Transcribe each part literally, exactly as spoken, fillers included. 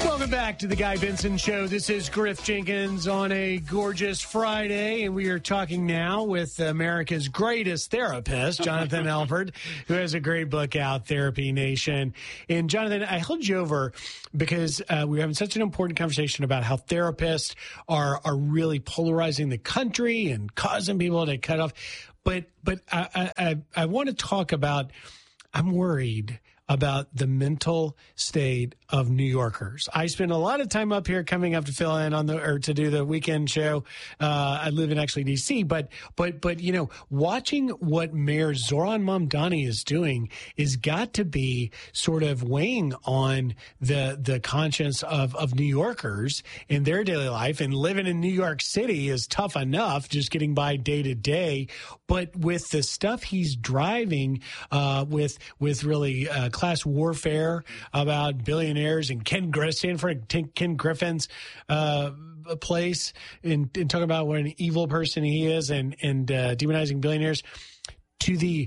Welcome back to the Guy Benson Show. This is Griff Jenkins on a gorgeous Friday, and we are talking now with America's greatest therapist, Jonathan Alpert, who has a great book out, Therapy Nation. And Jonathan, I held you over because uh, we were having such an important conversation about how therapists are are really polarizing the country and causing people to cut off. But but I I, I want to talk about. I'm worried about the mental state of New Yorkers. I spend a lot of time up here coming up to fill in on the, or to do the weekend show. Uh, I live in actually D C, but, but, but, you know, watching what Mayor Zoran Mamdani is doing is got to be sort of weighing on the, the conscience of, of New Yorkers in their daily life. And living in New York City is tough enough, just getting by day to day. But with the stuff he's driving, uh, with, with really, uh, class warfare about billionaires and Ken Griffin, Stanford, Ken Griffin's uh, place in, in talking about what an evil person he is and, and uh, demonizing billionaires, to the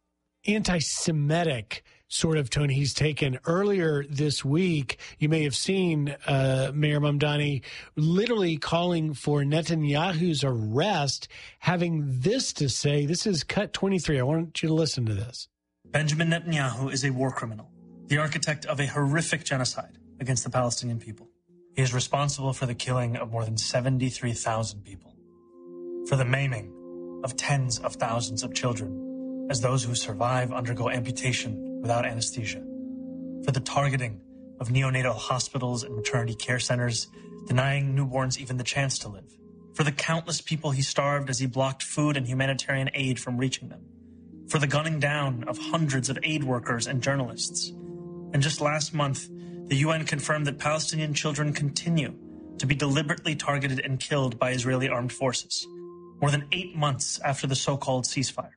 anti-Semitic sort of tone he's taken. Earlier this week, you may have seen uh, Mayor Mamdani literally calling for Netanyahu's arrest, having this to say. This is cut twenty-three. I want you to listen to this. Benjamin Netanyahu is a war criminal, the architect of a horrific genocide against the Palestinian people. He is responsible for the killing of more than seventy-three thousand people, for the maiming of tens of thousands of children as those who survive undergo amputation without anesthesia, for the targeting of neonatal hospitals and maternity care centers, denying newborns even the chance to live, for the countless people he starved as he blocked food and humanitarian aid from reaching them, for the gunning down of hundreds of aid workers and journalists. And just last month, the U N confirmed that Palestinian children continue to be deliberately targeted and killed by Israeli armed forces, more than eight months after the so-called ceasefire.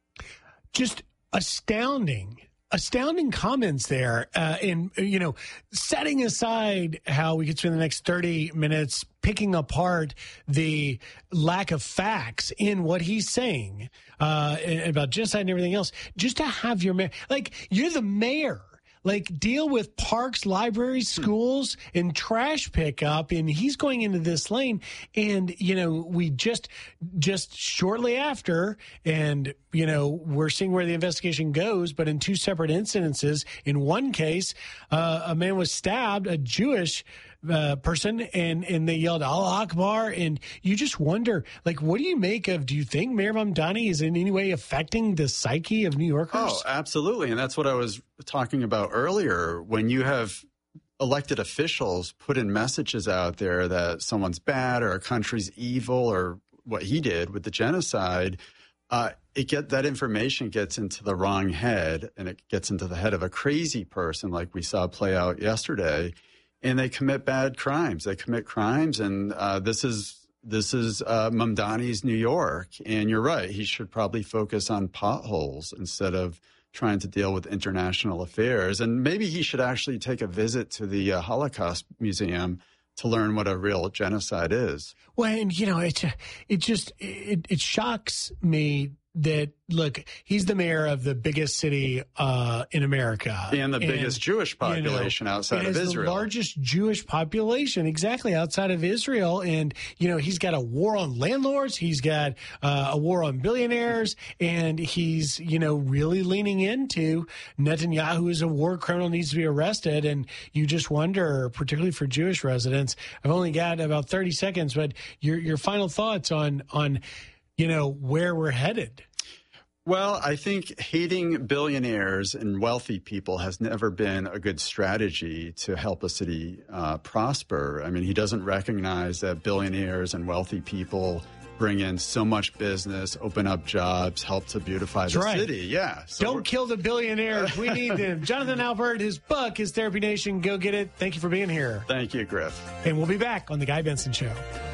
Just astounding. Astounding comments there. Uh, in, you know, setting aside how we could spend the next thirty minutes picking apart the lack of facts in what he's saying uh, about genocide and everything else, just to have your mayor, like, you're the mayor. Like, deal with parks, libraries, schools, and trash pickup, and he's going into this lane. And, you know, we just, just shortly after, and, you know, we're seeing where the investigation goes, but in two separate incidences, in one case, uh, a man was stabbed, a Jewish uh, person, and, and they yelled Allah Akbar, and you just wonder, like, what do you make of, do you think Mayor Mamdani is in any way affecting the psyche of New Yorkers? Oh, absolutely. And that's what I was talking about earlier. When you have elected officials put in messages out there that someone's bad or a country's evil, or what he did with the genocide, uh, it get that information gets into the wrong head, and it gets into the head of a crazy person like we saw play out yesterday, and they commit bad crimes. They commit crimes, and uh, this is this is uh, Mamdani's New York. And you're right, he should probably focus on potholes instead of trying to deal with international affairs. And maybe he should actually take a visit to the uh, Holocaust Museum to learn what a real genocide is. Well, and, you know, it, it just, it, it shocks me that, look, he's the mayor of the biggest city uh, in America. And the and, biggest Jewish population, you know, outside of Israel. The largest Jewish population, exactly, outside of Israel. And, you know, he's got a war on landlords. He's got uh, a war on billionaires. And he's, you know, really leaning into Netanyahu is a war criminal, needs to be arrested. And you just wonder, particularly for Jewish residents, I've only got about thirty seconds, but your your final thoughts on on you know, where we're headed. Well, I think hating billionaires and wealthy people has never been a good strategy to help a city uh, prosper. I mean, he doesn't recognize that billionaires and wealthy people bring in so much business, open up jobs, help to beautify the right. city. Yeah. So Don't kill the billionaires. We need them. Jonathan Alpert, his book is Therapy Nation. Go get it. Thank you for being here. Thank you, Griff. And we'll be back on The Guy Benson Show.